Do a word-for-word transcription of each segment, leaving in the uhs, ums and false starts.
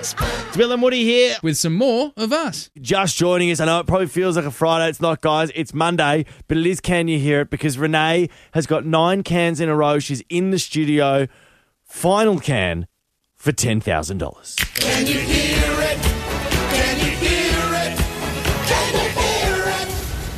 It's Bill and Woody here. With some more of us. Just joining us. I know it probably feels like a Friday. It's not, guys. It's Monday, but it is Can You Hear It? Because Renee has got nine cans in a row. She's in the studio. Final can for ten thousand dollars. Can you hear it? Can you hear it? Can you hear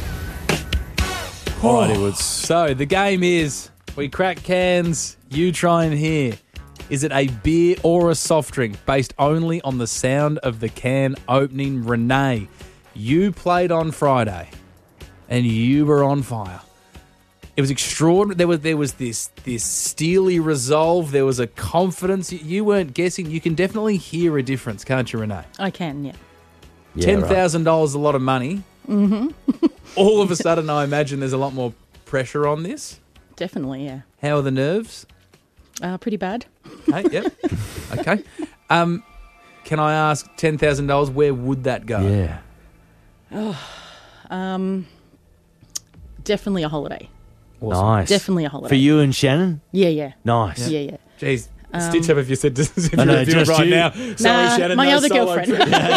it? All right, Woods. So the game is we crack cans, you try and hear. Is it a beer or a soft drink based only on the sound of the can opening? Renee, you played on Friday and you were on fire. It was extraordinary. There was there was this this steely resolve. There was a confidence. You weren't guessing. You can definitely hear a difference, can't you, Renee? I can, yeah. Yeah, ten thousand dollars is a lot of money. Mm-hmm. All of a sudden, I imagine there's a lot more pressure on this. Definitely, yeah. How are the nerves? Uh, pretty bad. Okay, yep. Okay. Um, can I ask ten thousand dollars, where would that go? Yeah. Oh, um, definitely a holiday. Awesome. Nice. Definitely a holiday. For you and Shannon? Yeah, yeah. Nice. Yeah, yeah. Jeez. Um, Stitch up if you said this if I you're know, doing it just right you. now. Sorry, Nah, Shannon. my no other solo girlfriend.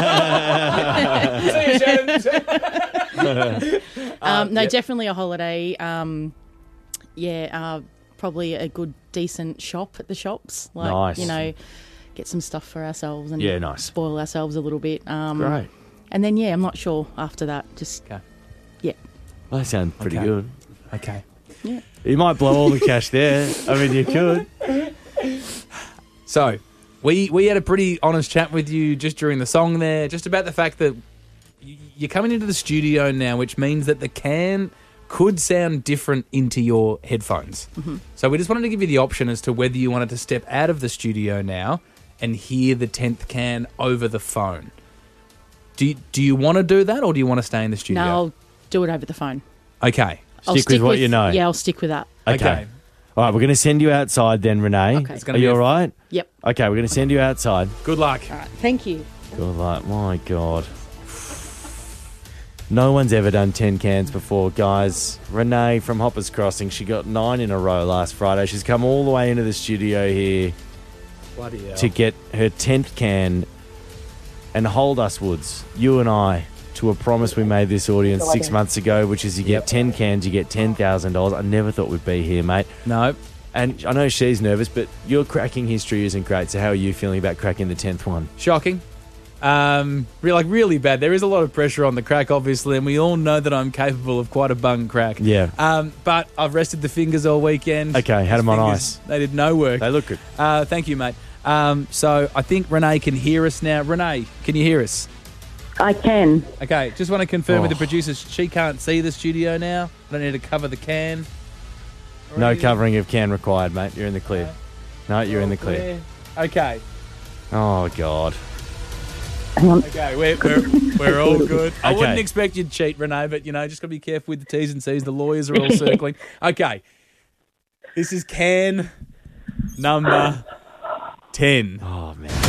trip. See you, Shannon. Um, no, yep. definitely a holiday. Um, yeah, uh, probably a good, decent shop at the shops. Like, Nice. you know, get some stuff for ourselves and Yeah, nice. spoil ourselves a little bit. Um, Great. And then, yeah, I'm not sure after that. Just, Okay. yeah. Well, that sounds pretty Okay. good. Okay. Yeah. You might blow all the cash there. I mean, you could. So, we we had a pretty honest chat with you just during the song there, just about the fact that y- you're coming into the studio now, which means that the can could sound different into your headphones. Mm-hmm. So we just wanted to give you the option as to whether you wanted to step out of the studio now and hear the tenth can over the phone. Do you, do you want to do that, or do you want to stay in the studio? No, I'll do it over the phone. Okay. I'll Stick with what you know. Yeah, I'll stick with that. Okay. Okay. All right, we're going to send you outside then, Renee. Okay. It's gonna Are be you a- all right? Yep. Okay, we're going to send you outside. Good luck. All right. Thank you. Good luck. My God. No one's ever done ten cans before, guys. Renee from Hoppers Crossing, she got nine in a row last Friday. She's come all the way into the studio here Bloody hell. to get her tenth can and hold us, Woods, you and I, to a promise we made this audience six months ago, which is you get Yep. ten cans, you get ten thousand dollars. I never thought we'd be here, mate. No. And I know she's nervous, but your cracking history isn't great, so how are you feeling about cracking the tenth one? Shocking. Um, re- like really bad. There is a lot of pressure on the crack, obviously, and we all know that I'm capable of quite a bung crack. Yeah. Um, but I've rested the fingers all weekend. Okay, had Those them on fingers, ice. They did no work. They look good. Uh, thank you, mate. Um, so I think Renee can hear us now. Renee, can you hear us? I can. Okay, just want to confirm with the Oh. producers, she can't see the studio now. I don't need to cover the can. or No anything. covering of can required, mate. You're in the clear. No, you're in the clear. Okay. Oh, God. Hang on. Okay, we're, we're, we're all good. I Okay. wouldn't expect you to cheat, Renee, but, you know, just got to be careful with the T's and C's. The lawyers are all circling. Okay. This is can number ten. Oh, man.